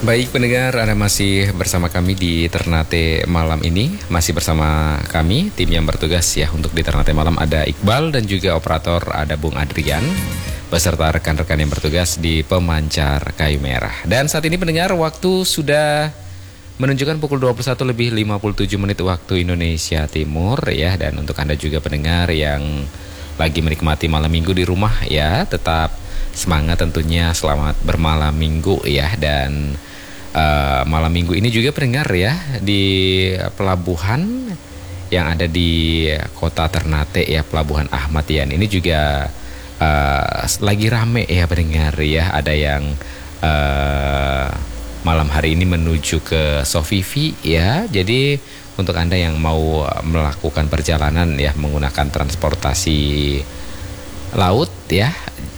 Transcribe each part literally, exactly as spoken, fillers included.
Baik pendengar, Anda masih bersama kami di Ternate malam ini. Masih bersama kami, tim yang bertugas ya untuk di Ternate malam ada Iqbal dan juga operator ada Bung Adrian beserta rekan-rekan yang bertugas di pemancar kayu merah. Dan saat ini pendengar, waktu sudah menunjukkan pukul dua puluh satu lebih lima puluh tujuh menit waktu Indonesia Timur ya. Dan untuk Anda juga pendengar yang lagi menikmati malam minggu di rumah ya, tetap semangat tentunya, selamat bermalam minggu ya. Dan Uh, malam minggu ini juga pendengar ya di pelabuhan yang ada di kota Ternate ya, Pelabuhan Ahmad Yani ini juga uh, lagi rame ya pendengar ya. Ada yang uh, malam hari ini menuju ke Sofivi ya. Jadi untuk Anda yang mau melakukan perjalanan ya menggunakan transportasi laut ya,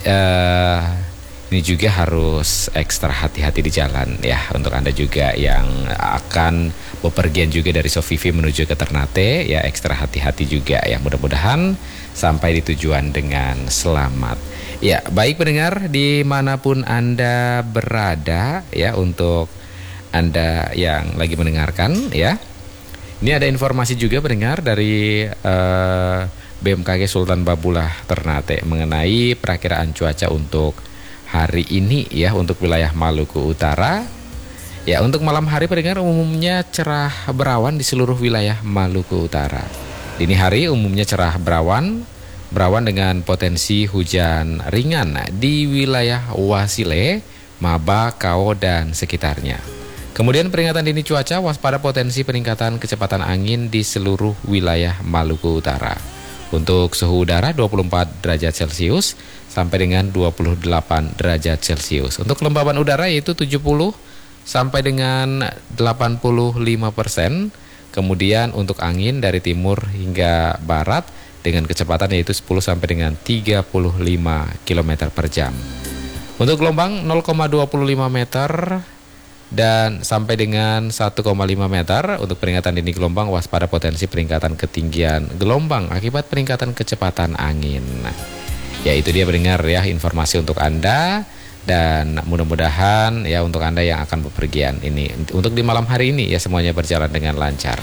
uh, ini juga harus ekstra hati-hati di jalan ya. Untuk Anda juga yang akan bepergian juga dari Sofivi menuju ke Ternate ya, ekstra hati-hati juga ya. Mudah-mudahan sampai di tujuan dengan selamat. Ya, baik pendengar dimanapun Anda berada ya, untuk Anda yang lagi mendengarkan ya. Ini ada informasi juga pendengar dari uh, B M K G Sultan Babullah Ternate mengenai perakiraan cuaca untuk hari ini ya untuk wilayah Maluku Utara. Ya, untuk malam hari pendengar umumnya cerah berawan di seluruh wilayah Maluku Utara. Dini hari umumnya cerah berawan, berawan dengan potensi hujan ringan di wilayah Wasile, Maba, Kao dan sekitarnya. Kemudian peringatan dini cuaca, waspada potensi peningkatan kecepatan angin di seluruh wilayah Maluku Utara. Untuk suhu udara dua puluh empat derajat Celcius sampai dengan dua puluh delapan derajat Celcius. Untuk kelembaban udara yaitu tujuh puluh sampai dengan delapan puluh lima persen. Kemudian untuk angin dari timur hingga barat dengan kecepatan yaitu sepuluh sampai dengan tiga puluh lima kilometer per jam. Untuk gelombang nol koma dua lima meter dan sampai dengan satu koma lima meter. Untuk peringatan dini gelombang, waspada potensi peningkatan ketinggian gelombang akibat peningkatan kecepatan angin. Ya, itu dia pendengar ya informasi untuk Anda. Dan mudah-mudahan ya untuk Anda yang akan bepergian ini untuk di malam hari ini ya semuanya berjalan dengan lancar.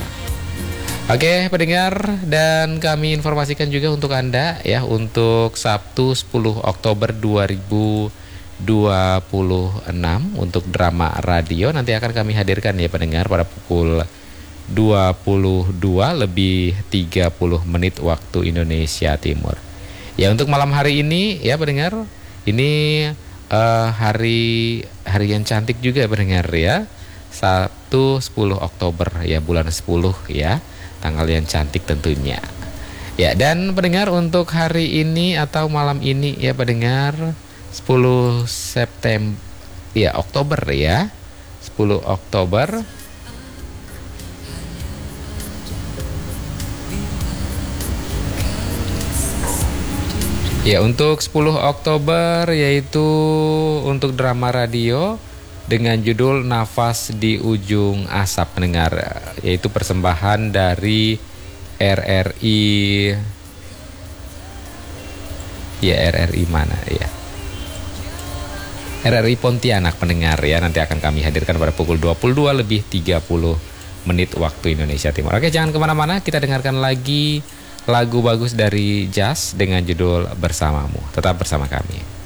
Oke pendengar, dan kami informasikan juga untuk Anda ya untuk Sabtu sepuluh Oktober dua ribu dua puluh enam untuk drama radio nanti akan kami hadirkan ya pendengar pada pukul dua puluh dua lebih tiga puluh menit waktu Indonesia Timur. Ya, untuk malam hari ini ya pendengar, ini uh, hari hari yang cantik juga pendengar ya. Sabtu sepuluh Oktober ya, bulan sepuluh ya, tanggal yang cantik tentunya. Ya, dan pendengar untuk hari ini atau malam ini ya pendengar, sepuluh September ya, Oktober ya. sepuluh Oktober. Ya, untuk sepuluh Oktober yaitu untuk drama radio dengan judul Nafas di Ujung Asap pendengar, yaitu persembahan dari R R I. Ya, R R I mana ya? R R I Pontianak pendengar ya, nanti akan kami hadirkan pada pukul dua puluh dua lebih tiga puluh menit waktu Indonesia Timur. Oke, jangan kemana-mana, kita dengarkan lagi lagu bagus dari Jazz dengan judul Bersamamu. Tetap bersama kami.